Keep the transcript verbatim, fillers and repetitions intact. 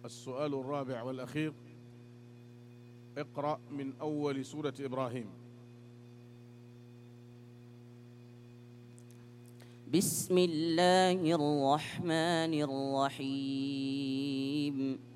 السؤال الرابع والأخير: اقرأ من أول سورة إبراهيم. بسم الله الرحمن الرحيم.